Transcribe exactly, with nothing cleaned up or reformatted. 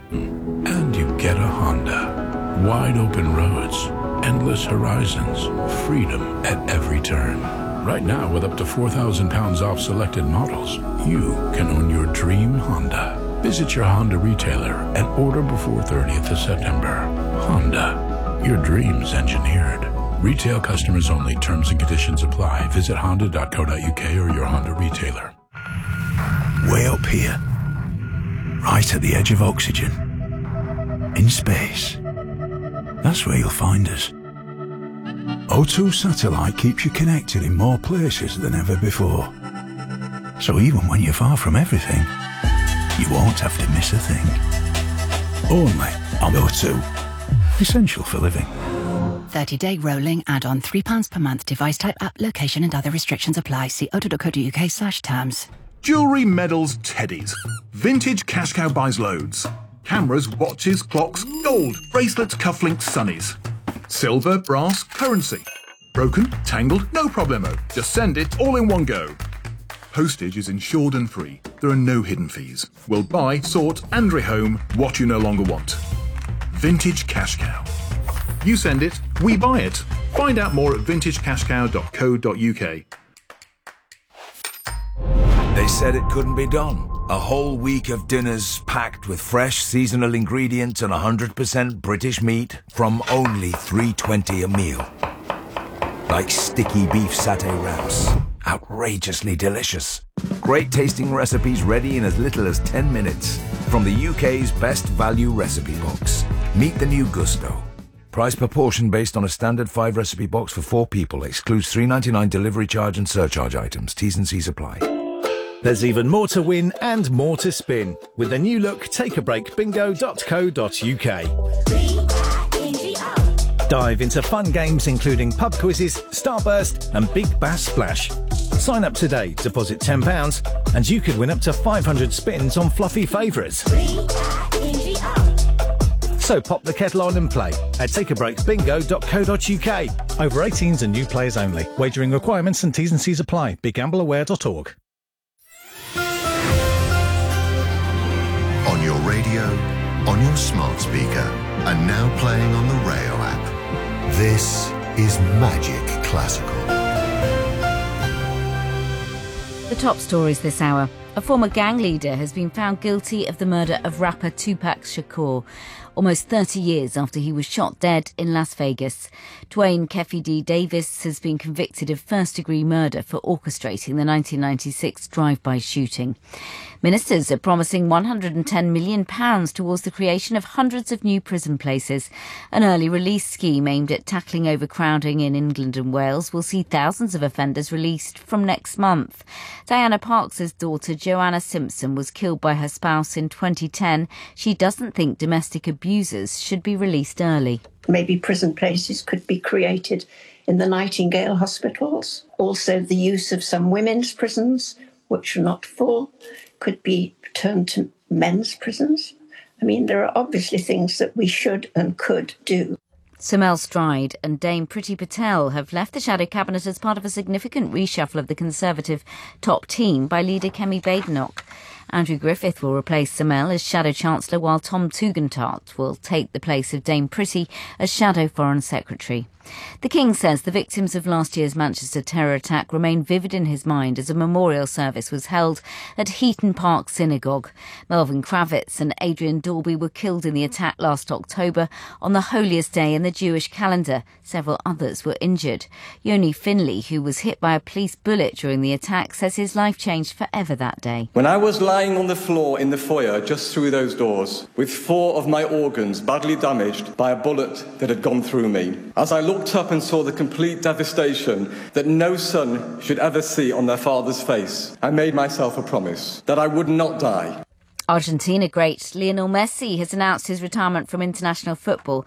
And you get a Honda. Wide open roads, endless horizons, freedom at every turn. Right now, with up to four thousand pounds off selected models, you can own your dream Honda. Visit your Honda retailer and order before thirtieth of September. Honda, your dreams engineered. Retail customers only. Terms and conditions apply. Visit honda dot co dot uk or your Honda retailer. Way up here, right at the edge of oxygen, in space. That's where you'll find us. O two Satellite keeps you connected in more places than ever before. So even when you're far from everything, you won't have to miss a thing. Only on O two. Essential for living. thirty-day rolling add-on, three pounds per month. Device type, app, location and other restrictions apply. See o two dot co dot uk slash terms. Jewellery, medals, teddies. Vintage Cash Cow buys loads. Cameras, watches, clocks, gold, bracelets, cufflinks, sunnies. Silver, brass, currency. Broken, tangled, no problemo. Just send it all in one go. Postage is insured and free. There are no hidden fees. We'll buy, sort and rehome what you no longer want. Vintage Cash Cow. You send it, we buy it. Find out more at vintage cash cow dot co dot uk. They said it couldn't be done. A whole week of dinners packed with fresh seasonal ingredients and one hundred percent British meat from only three twenty a meal. Like sticky beef satay wraps. Outrageously delicious. Great tasting recipes ready in as little as ten minutes. From the U K's best value recipe box. Meet the new Gusto. Price per portion based on a standard five recipe box for four people. Excludes three ninety-nine delivery charge and surcharge items. T's and C's apply. There's even more to win and more to spin with the new look take a break bingo dot co dot uk. Dive into fun games including pub quizzes, Starburst and Big Bass Splash. Sign up today, deposit ten pounds and you could win up to five hundred spins on fluffy favourites. So pop the kettle on and play at take a break bingo dot co dot uk. Over eighteens and new players only. Wagering requirements and T's and C's apply. be gamble aware dot org. On your radio, on your smart speaker, and now playing on the Rayo app. This is Magic Classical. The top stories this hour. A former gang leader has been found guilty of the murder of rapper Tupac Shakur, almost thirty years after he was shot dead in Las Vegas. Dwayne Keffe D. Davis has been convicted of first-degree murder for orchestrating the nineteen ninety-six drive-by shooting. Ministers are promising one hundred ten million pounds towards the creation of hundreds of new prison places. An early release scheme aimed at tackling overcrowding in England and Wales will see thousands of offenders released from next month. Diana Parks' daughter Joanna Simpson was killed by her spouse in twenty ten. She doesn't think domestic abusers should be released early. Maybe prison places could be created in the Nightingale hospitals. Also, the use of some women's prisons, which are not full, could be turned to men's prisons. I mean, there are obviously things that we should and could do. Somel Stride and Dame Priti Patel have left the Shadow Cabinet as part of a significant reshuffle of the Conservative top team by leader Kemi Badenoch. Andrew Griffith will replace Somel as Shadow Chancellor, while Tom Tugendhat will take the place of Dame Priti as Shadow Foreign Secretary. The King says the victims of last year's Manchester terror attack remain vivid in his mind as a memorial service was held at Heaton Park Synagogue. Melvin Kravitz and Adrian Dalby were killed in the attack last October on the holiest day in the Jewish calendar. Several others were injured. Yoni Finley, who was hit by a police bullet during the attack, says his life changed forever that day. When I was lying on the floor in the foyer just through those doors, with four of my organs badly damaged by a bullet that had gone through me, as I looked up and saw the complete devastation that no son should ever see on their father's face, I made myself a promise that I would not die. Argentina great Lionel Messi has announced his retirement from international football.